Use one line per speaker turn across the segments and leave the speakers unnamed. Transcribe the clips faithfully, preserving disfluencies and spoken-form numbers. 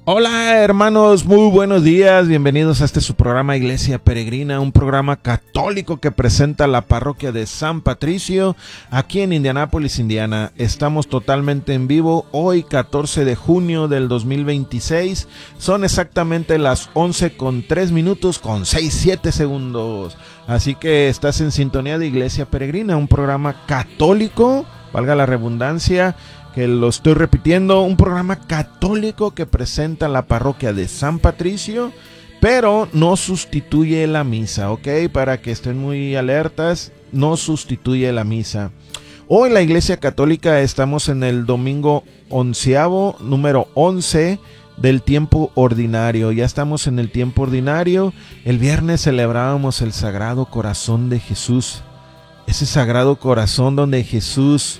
Hola hermanos, muy buenos días, bienvenidos a este su programa Iglesia Peregrina, un programa católico que presenta la parroquia de San Patricio aquí en Indianápolis, Indiana. Estamos totalmente en vivo hoy catorce de junio del dos mil veintiséis, son exactamente las once con tres minutos con seis siete segundos, así que estás en sintonía de Iglesia Peregrina, un programa católico, valga la redundancia, que lo estoy repitiendo, un programa católico que presenta la parroquia de San Patricio, pero no sustituye la misa, ¿ok? Para que estén muy alertas, no sustituye la misa. Hoy en la Iglesia Católica estamos en el domingo onceavo, número once del tiempo ordinario. Ya estamos en el tiempo ordinario. El viernes celebrábamos el Sagrado Corazón de Jesús. Ese Sagrado Corazón donde Jesús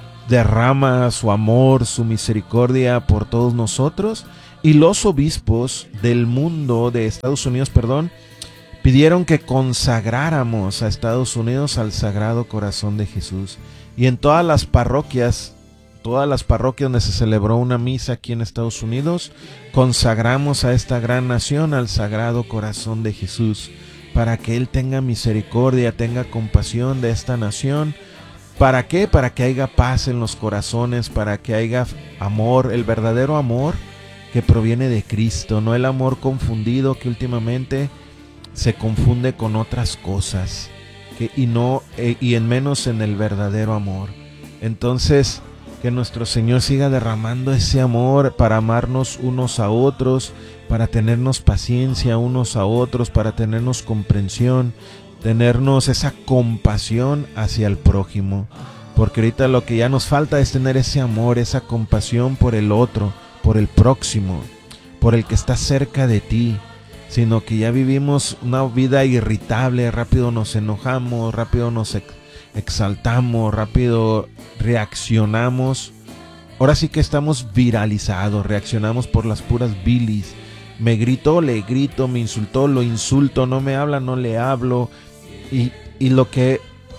derrama su amor, su misericordia por todos nosotros, y los obispos del mundo, de Estados Unidos, perdón, pidieron que consagráramos a Estados Unidos al Sagrado Corazón de Jesús. Y en todas las parroquias, todas las parroquias donde se celebró una misa aquí en Estados Unidos, consagramos a esta gran nación al Sagrado Corazón de Jesús, para que Él tenga misericordia, tenga compasión de esta nación. ¿Para qué? Para que haya paz en los corazones, para que haya amor, el verdadero amor que proviene de Cristo, no el amor confundido que últimamente se confunde con otras cosas, que, y, no, eh, y en menos en el verdadero amor. Entonces, que nuestro Señor siga derramando ese amor para amarnos unos a otros, para tenernos paciencia unos a otros, para tenernos comprensión, tenernos esa compasión hacia el prójimo, porque ahorita lo que ya nos falta es tener ese amor, esa compasión por el otro, por el próximo, por el que está cerca de ti, sino que ya vivimos una vida irritable, rápido nos enojamos, rápido nos ex- exaltamos, rápido reaccionamos. Ahora sí que estamos viralizados, reaccionamos por las puras bilis. Me gritó, le grito, me insultó, lo insulto, no me habla, no le hablo. Y, y lo que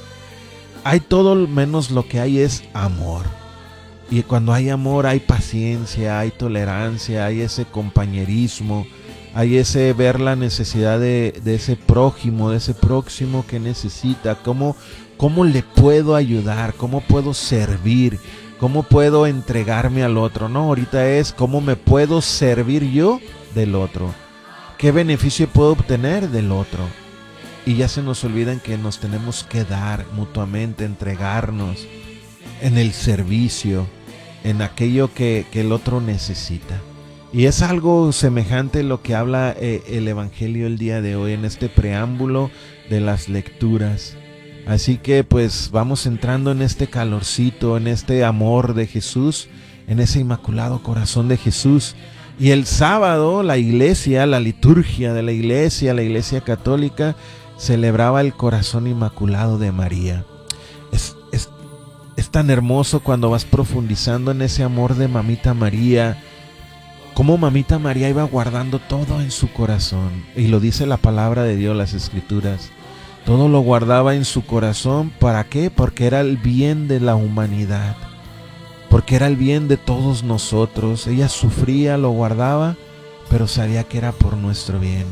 hay, todo menos lo que hay es amor. Y cuando hay amor hay paciencia, hay tolerancia, hay ese compañerismo, hay ese ver la necesidad de, de ese prójimo, de ese próximo que necesita. ¿Cómo, cómo le puedo ayudar? ¿Cómo puedo servir? ¿Cómo puedo entregarme al otro? No, ahorita es cómo me puedo servir yo del otro. ¿Qué beneficio puedo obtener del otro? Y ya se nos olvidan que nos tenemos que dar mutuamente, entregarnos en el servicio, en aquello que, que el otro necesita. Y es algo semejante a lo que habla eh, el Evangelio el día de hoy en este preámbulo de las lecturas. Así que pues vamos entrando en este calorcito, en este amor de Jesús, en ese Inmaculado Corazón de Jesús. Y el sábado la iglesia, la liturgia de la iglesia, la iglesia católica, celebraba el Corazón Inmaculado de María. Es, es, es tan hermoso cuando vas profundizando en ese amor de Mamita María, cómo Mamita María iba guardando todo en su corazón. Y lo dice la palabra de Dios, las Escrituras. Todo lo guardaba en su corazón. ¿Para qué? Porque era el bien de la humanidad, porque era el bien de todos nosotros. Ella sufría, lo guardaba, pero sabía que era por nuestro bien.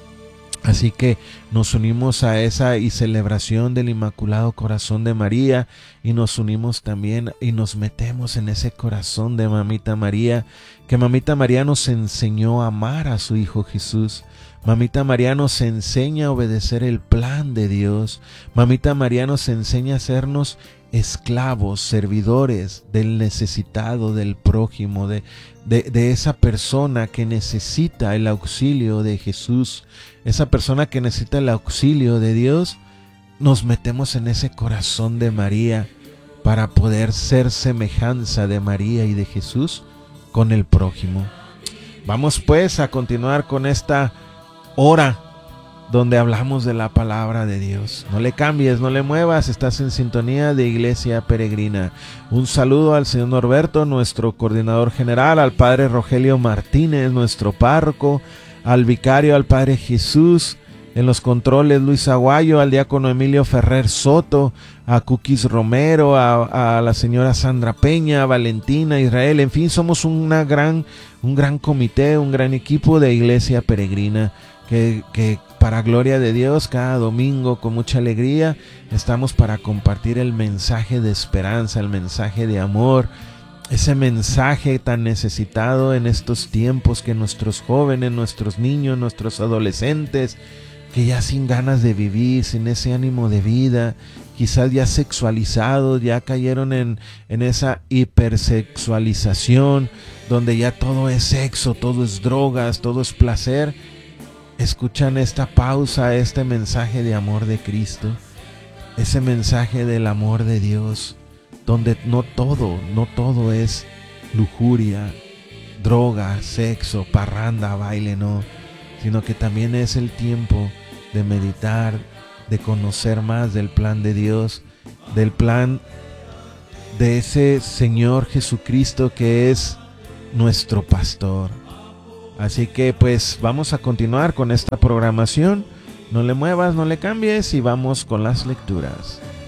Así que nos unimos a esa y celebración del Inmaculado Corazón de María, y nos unimos también y nos metemos en ese corazón de Mamita María, que Mamita María nos enseñó a amar a su Hijo Jesús. Mamita María nos enseña a obedecer el plan de Dios. Mamita María nos enseña a hacernos esclavos, servidores del necesitado, del prójimo, de, de, de esa persona que necesita el auxilio de Jesús, esa persona que necesita el auxilio de Dios. Nos metemos en ese corazón de María para poder ser semejanza de María y de Jesús con el prójimo. Vamos pues a continuar con esta hora donde hablamos de la palabra de Dios. No le cambies, no le muevas, estás en sintonía de Iglesia Peregrina. Un saludo al señor Norberto, nuestro coordinador general, al padre Rogelio Martínez, nuestro párroco, al vicario, al padre Jesús, En los controles, Luis Aguayo, al diácono Emilio Ferrer Soto, a Cookies Romero, a, a la señora Sandra Peña, a Valentina, Israel. En fin, somos una gran, un gran comité, un gran equipo de Iglesia Peregrina que, que para gloria de Dios, cada domingo con mucha alegría estamos para compartir el mensaje de esperanza, el mensaje de amor, ese mensaje tan necesitado en estos tiempos que nuestros jóvenes, nuestros niños, nuestros adolescentes, que ya sin ganas de vivir, sin ese ánimo de vida, quizás ya sexualizados, ya cayeron en, en esa hipersexualización, donde ya todo es sexo, todo es drogas, todo es placer, escuchan esta pausa, este mensaje de amor de Cristo, ese mensaje del amor de Dios, donde no todo, no todo es lujuria, droga, sexo, parranda, baile, no, sino que también es el tiempo de meditar, de conocer más del plan de Dios, del plan de ese Señor Jesucristo que es nuestro pastor. Así que pues vamos a continuar con esta programación. No le muevas, no le cambies y vamos con las lecturas.